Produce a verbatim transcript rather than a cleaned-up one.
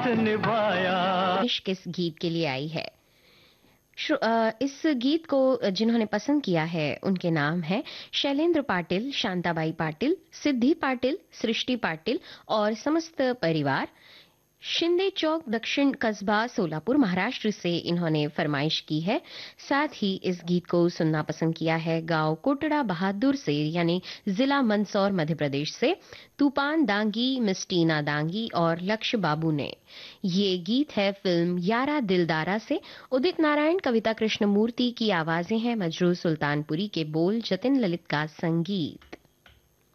साथ निभाया। किस गीत के लिए आई है? इस गीत को जिन्होंने पसंद किया है उनके नाम है शैलेंद्र पाटिल, शांताबाई पाटिल, सिद्धि पाटिल, सृष्टि पाटिल और समस्त परिवार। शिंदे चौक, दक्षिण कस्बा, सोलापुर, महाराष्ट्र से इन्होंने फरमाइश की है। साथ ही इस गीत को सुनना पसंद किया है गांव कोटड़ा बहादुर से, यानी जिला मंदसौर, मध्य प्रदेश से तूफान दांगी, मिस्टीना दांगी और लक्ष्य बाबू ने। ये गीत है फिल्म यारा दिलदारा से। उदित नारायण, कविता कृष्णमूर्ति की आवाजें हैं, मजरू सुल्तानपुरी के बोल, जतिन ललित का संगीत।